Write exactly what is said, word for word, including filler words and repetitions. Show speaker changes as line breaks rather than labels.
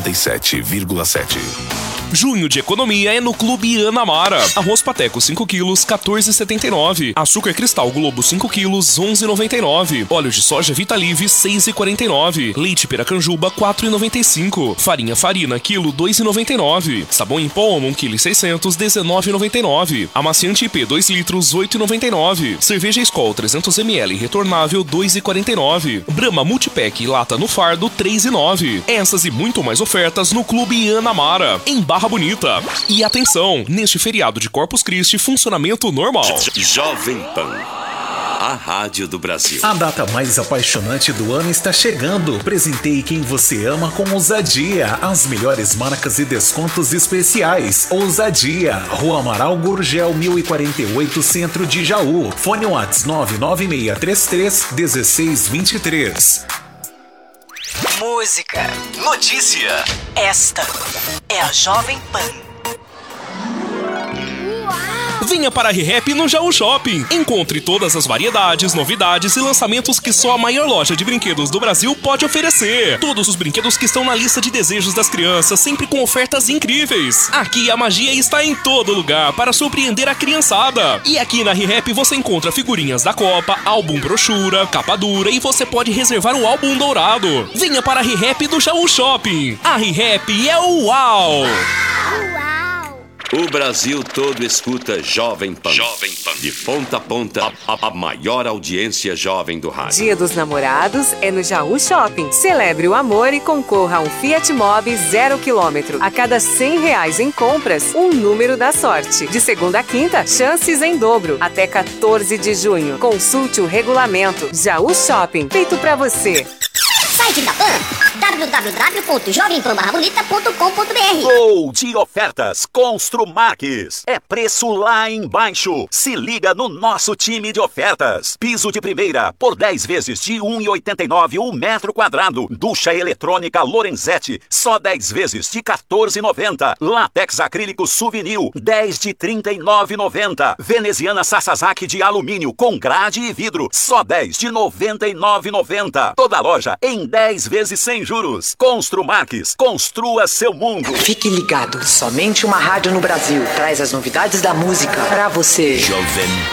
noventa e sete vírgula sete.
Junho de economia é no Clube Anamara. Arroz pateco cinco quilos, quatorze reais e setenta e nove centavos. Açúcar cristal Globo cinco quilos, onze reais e noventa e nove centavos. Óleo de soja Vitalive seis reais e quarenta e nove centavos. Leite Piracanjuba quatro reais e noventa e cinco centavos. Farinha Farina quilo dois reais e noventa e nove centavos. Sabão em pó um quilo e seiscentos, dezenove reais e noventa e nove centavos. Amaciante I P dois litros, oito reais e noventa e nove centavos. Cerveja Skol trezentos mililitros retornável dois reais e quarenta e nove centavos. Brahma Multipack lata no fardo três reais e nove centavos. Essas e muito mais ofertas no Clube Anamara, em Barra Bonita. E atenção, neste feriado de Corpus Christi, funcionamento normal.
Jovem Pan, a rádio do Brasil.
A data mais apaixonante do ano está chegando. Presenteie quem você ama com ousadia. As melhores marcas e descontos especiais. Ousadia, Rua Amaral Gurgel mil e quarenta e oito, Centro de Jaú. Fone Whats nove nove seis três três um seis dois três.
Música, notícia. Esta é a Jovem Pan.
Venha para a ReHap no Jaú Shopping. Encontre todas as variedades, novidades e lançamentos que só a maior loja de brinquedos do Brasil pode oferecer. Todos os brinquedos que estão na lista de desejos das crianças, sempre com ofertas incríveis. Aqui a magia está em todo lugar para surpreender a criançada. E aqui na ReHap você encontra figurinhas da Copa, álbum brochura, capa dura e você pode reservar o álbum dourado. Venha para a ReHap do Jaú Shopping. A ReHap é o uau!
O Brasil todo escuta Jovem Pan. Jovem Pan. De ponta a ponta, a, a, a maior audiência jovem do rádio.
Dia dos Namorados é no Jaú Shopping. Celebre o amor e concorra a um Fiat Mobi zero quilômetro. A cada cem reais em compras, um número da sorte. De segunda a quinta, chances em dobro. Até quatorze de junho. Consulte o regulamento. Jaú Shopping. Feito pra você.
Site da Pan, w w w ponto jovem pan barra bonita ponto com ponto b r.
Gol de ofertas Construmax. É preço lá embaixo. Se liga no nosso time de ofertas. Piso de primeira por dez vezes de um real e oitenta e nove centavos o metro quadrado. Ducha eletrônica Lorenzetti, só dez vezes de quatorze reais e noventa centavos. Látex acrílico Souvenir, dez de trinta e nove reais e noventa centavos. Veneziana Sasazaki de alumínio com grade e vidro, só dez de noventa e nove reais e noventa centavos. Toda loja em dez vezes sem juros. Construmax, construa seu mundo.
Fique ligado, somente uma rádio no Brasil traz as novidades da música pra você.
Jovem